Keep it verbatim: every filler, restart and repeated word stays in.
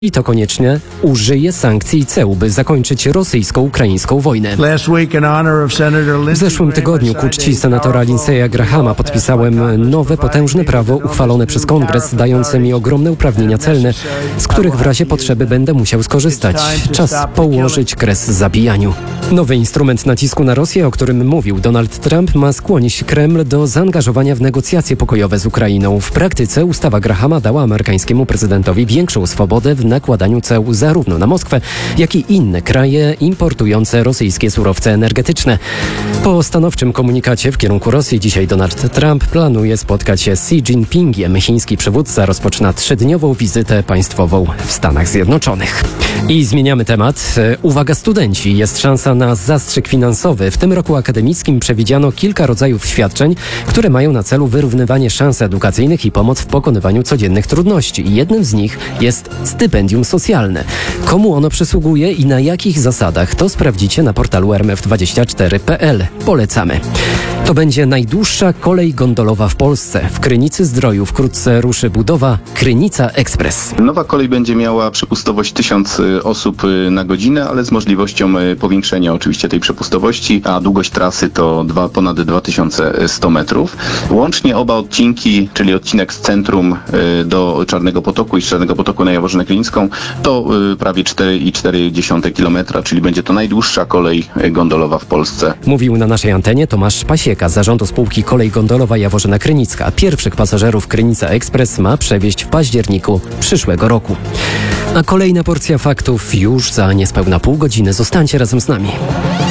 I to koniecznie użyje sankcji i ceł, by zakończyć rosyjsko-ukraińską wojnę. W zeszłym tygodniu ku czci senatora Lindsey'a Grahama podpisałem nowe, potężne prawo uchwalone przez Kongres, dające mi ogromne uprawnienia celne, z których w razie potrzeby będę musiał skorzystać. Czas położyć kres zabijaniu. Nowy instrument nacisku na Rosję, o którym mówił Donald Trump, ma skłonić Kreml do zaangażowania w negocjacje pokojowe z Ukrainą. W praktyce ustawa Grahama dała amerykańskiemu prezydentowi większą swobodę w nakładaniu ceł zarówno na Moskwę, jak i inne kraje importujące rosyjskie surowce energetyczne. Po stanowczym komunikacie w kierunku Rosji dzisiaj Donald Trump planuje spotkać się z Xi Jinpingiem. Chiński przywódca rozpoczyna trzydniową wizytę państwową w Stanach Zjednoczonych. I zmieniamy temat. Uwaga studenci, jest szansa na zastrzyk finansowy. W tym roku akademickim przewidziano kilka rodzajów świadczeń, które mają na celu wyrównywanie szans edukacyjnych i pomoc w pokonywaniu codziennych trudności. Jednym z nich jest stypendium socjalne. Komu ono przysługuje i na jakich zasadach, to sprawdzicie na portalu R M F dwadzieścia cztery kropka P L. Polecamy. To będzie najdłuższa kolej gondolowa w Polsce. W Krynicy-Zdroju wkrótce ruszy budowa Krynica Express. Nowa kolej będzie miała przepustowość tysiąc osób na godzinę, ale z możliwością powiększenia oczywiście tej przepustowości, a długość trasy to dwa, ponad dwa tysiące sto metrów. Łącznie oba odcinki, czyli odcinek z centrum do Czarnego Potoku i z Czarnego Potoku na Jaworzynę Krynicką, to prawie cztery i cztery dziesiąte kilometra, czyli będzie to najdłuższa kolej gondolowa w Polsce. Mówił na naszej antenie Tomasz Pasieka z zarządu spółki Kolej Gondolowa Jaworzyna Krynicka. Pierwszych pasażerów Krynica Express ma przewieźć w październiku przyszłego roku. A kolejna porcja faktów już za niespełna pół godziny. Zostańcie razem z nami.